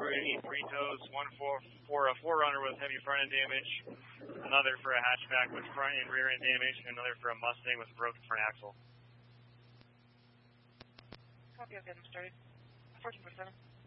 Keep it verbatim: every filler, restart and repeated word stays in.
any three tows, one for, for a four runner with heavy front end damage, another for a hatchback with front and rear end damage, and another for a Mustang with a broken front axle. Copy, I'll get them started. fourteen point seven.